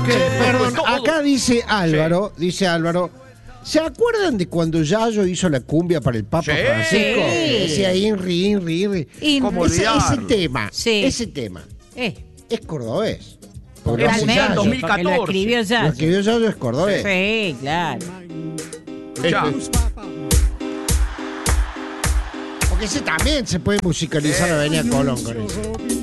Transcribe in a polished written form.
Perdón, acá dice Álvaro, ¿se acuerdan de cuando Yayo hizo la cumbia para el Papa Francisco? Decía Inri. ¿Cómo Ese tema, Sí. ese tema, es cordobés. Porque Totalmente, en 2014. porque lo escribió lo Yayo. escribió Yayo es cordobés. Sí, claro. Escuchá. Porque ese también se puede musicalizar a Avenida Colón con eso.